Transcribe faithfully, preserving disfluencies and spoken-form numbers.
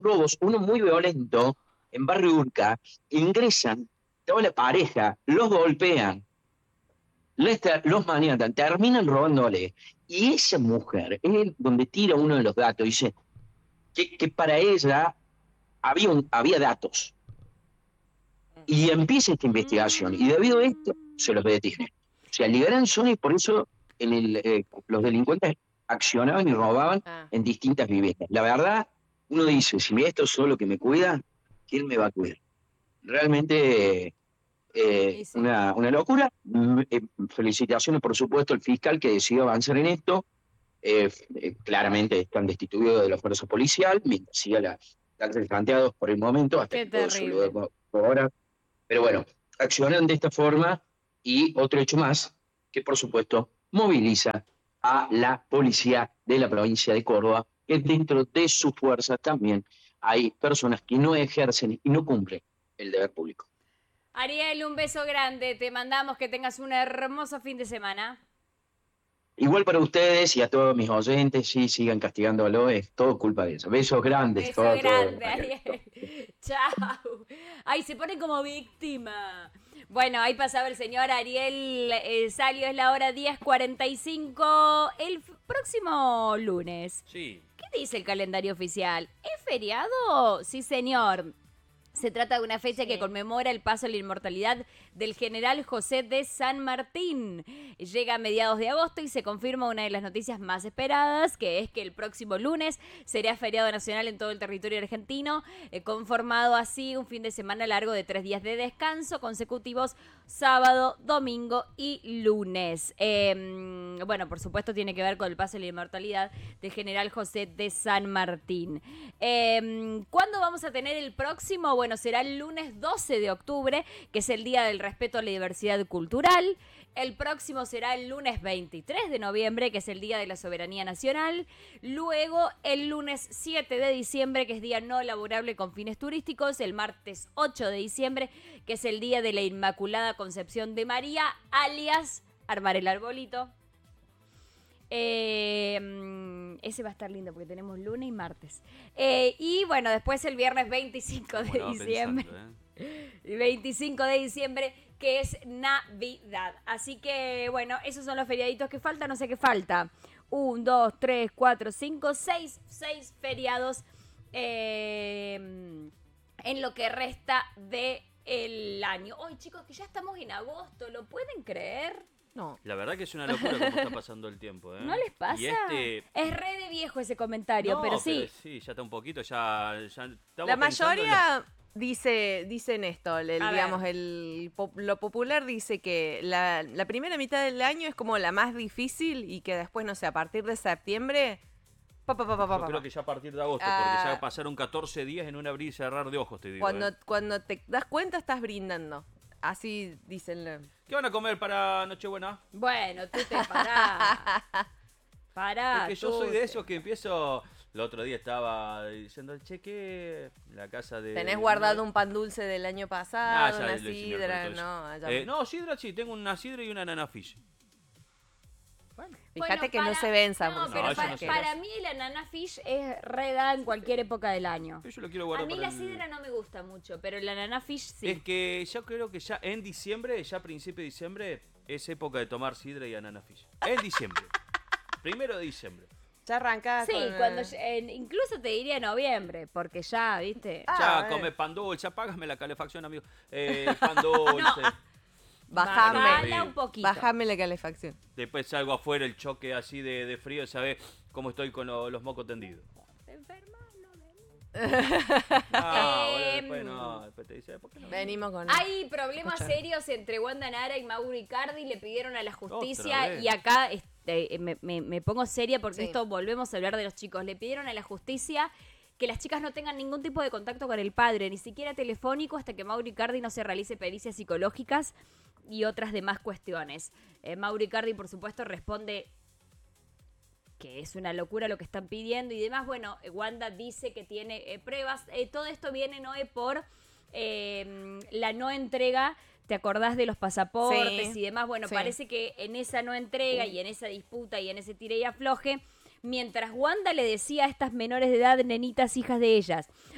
robos, uno muy violento, en Barrio Urca, ingresan, toda la pareja, los golpean, les ter- los maniatan, terminan robándole. Y esa mujer es donde tira uno de los datos, dice que, que para ella había, un- había datos. Y empieza esta investigación, y debido a esto se los detiene. O sea, liberan zona y por eso en el, eh, los delincuentes accionaban y robaban Ah, en distintas viviendas. La verdad, uno dice, si esto es solo que me cuida, ¿quién me va a cuidar? Realmente y eh, sí. una, una locura. Mm, eh, felicitaciones, por supuesto, al fiscal que decidió avanzar en esto. Eh, eh, claramente están destituidos de la fuerza policial, mientras siga la cárcel planteados por el momento, hasta Qué que todo eso lo terrible. co- cobra. Pero bueno, accionan de esta forma y otro hecho más que, por supuesto, moviliza a la policía de la provincia de Córdoba, que dentro de su fuerza también hay personas que no ejercen y no cumplen el deber público. Ariel, un beso grande. Te mandamos que tengas un hermoso fin de semana. Igual para ustedes y a todos mis oyentes, sí, sigan castigándolo, es todo culpa de eso. Besos grandes, Beso todo, todo, grande, Ariel. Ariel. Chao. Ay, se pone como víctima. Bueno, ahí pasaba el señor Ariel eh, Salio, es la hora diez cuarenta y cinco. El f- próximo lunes. Sí. ¿Qué dice el calendario oficial? ¿Es feriado? Sí, señor. Se trata de una fecha que Sí. conmemora el paso a la inmortalidad del general José de San Martín. Llega a mediados de agosto y se confirma una de las noticias más esperadas, que es que el próximo lunes será feriado nacional en todo el territorio argentino, eh, conformado así un fin de semana largo de tres días de descanso consecutivos, sábado, domingo y lunes. Eh, bueno, por supuesto tiene que ver con el paso a la inmortalidad del general José de San Martín. Eh, ¿Cuándo vamos a tener el próximo? Bueno, será el lunes doce de octubre, que es el Día del Respeto a la Diversidad Cultural. El próximo será el lunes veintitrés de noviembre, que es el Día de la Soberanía Nacional. Luego, el lunes siete de diciembre, que es Día No Laborable con Fines Turísticos. El martes ocho de diciembre, que es el Día de la Inmaculada Concepción de María, alias armar el arbolito. Eh, mm, ese va a estar lindo porque tenemos lunes y martes. Eh, y bueno, después el viernes veinticinco de Bueno, diciembre. pensando, ¿eh? veinticinco de diciembre, que es Navidad. Así que bueno, esos son los feriaditos que faltan. No sé qué falta. Un, dos, tres, cuatro, cinco, seis. Seis feriados eh, en lo que resta del año. Hoy, chicos, que ya estamos en agosto. ¿Lo pueden creer? No. La verdad que es una locura cómo está pasando el tiempo, ¿eh? ¿No les pasa? Y este... Es re de viejo ese comentario, No, pero sí. sí, ya está un poquito, ya, ya estamos La pensando en mayoría dice, dicen esto, el, A digamos, ver. el, pop- lo popular dice que la, la primera mitad del año es como la más difícil y que después, no sé, a partir de septiembre... Pa, pa, pa, pa, pa, Yo pa, creo pa. que ya a partir de agosto, Ah. porque ya pasaron catorce días en un abrir y cerrar de ojos, te digo. Cuando, ¿eh? cuando te das cuenta estás brindando. Así dicen. la- ¿Qué van a comer para Nochebuena? Bueno, tú te parás. Pará. Porque yo tú soy de te- esos que empiezo... El otro día estaba diciendo, che, ¿qué? La casa de... Tenés guardado un pan dulce del año Ah, pasado, ya una lo hice sidra, miércoles, no. entonces. ya- Eh, no, sidra sí, tengo una sidra y una nana fish. Bueno, Fíjate que no para- se venza. No, porque pero No, eso para, no se para mí la nana fish es redada en cualquier época del año. Yo lo quiero A guardar mí para la el- sidra no me gusta mucho, pero la nana fish sí. Es que yo creo que ya en diciembre, ya a principio de diciembre, es época de tomar sidra y anana fish. En diciembre. Primero de diciembre. Ya arrancás Sí, con, cuando eh, en- incluso te diría noviembre, porque ya, ¿viste? Ah, ya bueno. come pan dulce, apágame la calefacción, amigo. Eh, pan dulce. Bajame. Bajala un poquito. Bajame la calefacción. Después salgo afuera, el choque así de, de frío, ¿sabes cómo estoy con lo- los mocos tendidos? Te enfermas, no venís. Ah, boludo, Em, después no, después te dice, ¿por qué no? Venimos con... Hay problemas Escucha. serios entre Wanda Nara y Mauro Icardi, le pidieron a la Otra justicia vez. y acá este, me, me- me pongo seria porque Sí. esto volvemos a hablar de los chicos. Le pidieron a la justicia que las chicas no tengan ningún tipo de contacto con el padre, ni siquiera telefónico, hasta que Mauro Icardi no se realice pericias psicológicas y otras demás cuestiones. Eh, Mauro Icardi, por supuesto, responde que es una locura lo que están pidiendo y demás. Bueno, eh, Wanda dice que tiene eh, pruebas. Eh, todo esto viene, Noé, por eh, la no entrega, ¿te acordás de los pasaportes Sí, y demás? Bueno, sí. parece que en esa no entrega y en esa disputa y en ese tire y afloje, mientras Wanda le decía a estas menores de edad, nenitas, hijas de ellas,